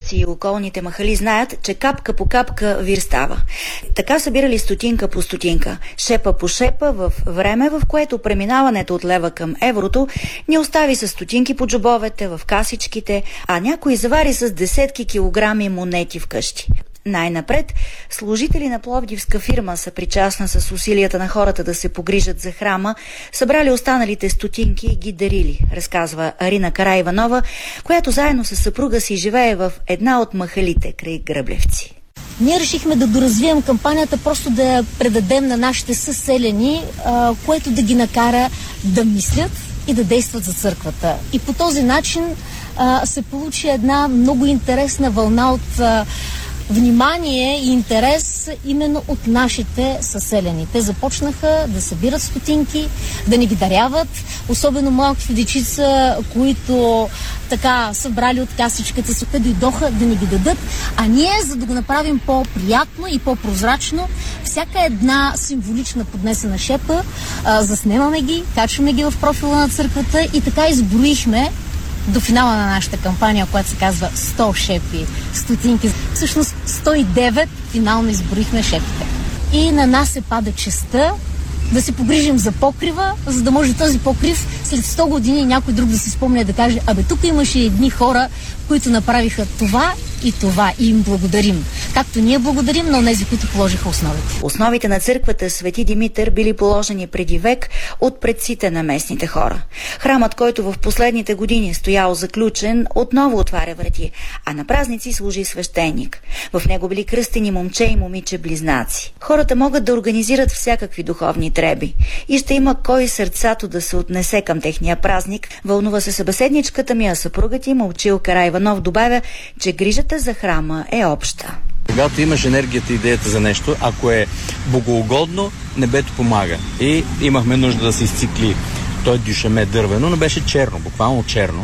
Габровци и околните махали знаят, че капка по капка вир става. Така събирали стотинка по стотинка, шепа по шепа в време, в което преминаването от лева към еврото ни остави с стотинки по джобовете, в касичките, а някой завари с десетки килограми монети вкъщи. Най-напред, служители на пловдивска фирма са причастна с усилията на хората да се погрижат за храма, събрали останалите стотинки и ги дарили, разказва Арина Караиванова, която заедно с съпруга си живее в една от махалите край Гръблевци. Ние решихме да доразвием кампанията, просто да я предадем на нашите съселени, което да ги накара да мислят и да действат за църквата. И по този начин се получи една много интересна вълна от внимание и интерес именно от нашите съселени. Те започнаха да събират стотинки, да ни ги даряват, особено малките дечица, които така събрали от касичката си, дойдоха да ни ги дадат, а ние, за да го направим по-приятно и по-прозрачно, всяка една символична поднесена шепа, заснемаме ги, качваме ги в профила на църквата и така изброихме до финала на нашата кампания, която се казва 100 шепи, стотинки. Всъщност 109 финално изброихме шепите. И на нас се пада честта да се погрижим за покрива, за да може този покрив след 100 години някой друг да си спомня да каже: абе, тук имаше едни хора, които направиха това и им благодарим. Както ние благодарим на онези, които положиха основите. Основите на църквата Свети Димитър били положени преди век от предците на местните хора. Храмът, който в последните години стоял заключен, отново отваря врати, а на празници служи свещеник. В него били кръстени момче и момиче близнаци. Хората могат да организират всякакви духовни треби и ще има кой сърцато да се отнесе към техния празник. Вълнува се събеседничката ми, а съпругът им Момчил Караиванов добавя, че грижата за храма е обща. Когато имаш енергията и идеята за нещо, ако е богоугодно, небето помага. И имахме нужда да се изцикли той дюшеме дървено, но беше черно, буквално черно.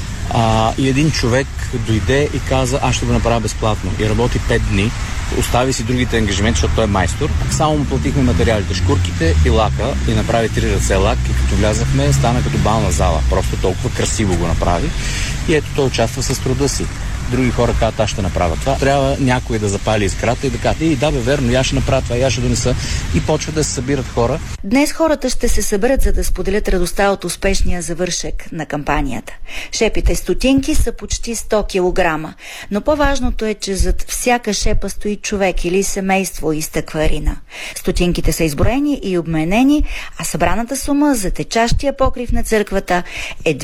И един човек дойде и каза: аз ще го направя безплатно. И работи 5 дни, остави си другите ангажименти, защото той е майстор. Само му платихме материалите, шкурките и лака, и направи 3 ръце лак, и като влязахме, стана като бална зала. Просто толкова красиво го направи. И ето той участва с труда си. Други хора казват: аз ще направя това. Трябва някой да запали искрата и да каже: да бе, верно, аз ще направя това, аз ще донеса. И почва да се събират хора. Днес хората ще се съберат, за да споделят радостта от успешния завършек на кампанията. Шепите стотинки са почти 100 килограма, но по-важното е, че зад всяка шепа стои човек или семейство, изтъква Арина. Стотинките са изброени и обменени, а събраната сума за течащия покрив на църквата е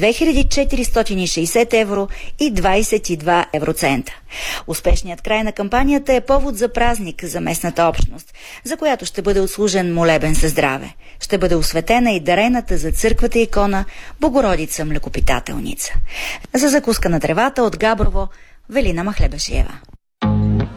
2460 евро и 22 евроцента. Успешният край на кампанията е повод за празник за местната общност, за която ще бъде отслужен молебен за здраве. Ще бъде осветена и дарената за църквата икона Богородица Млекопитателница. За закуска на тревата от Габрово, Велина Махлебешиева.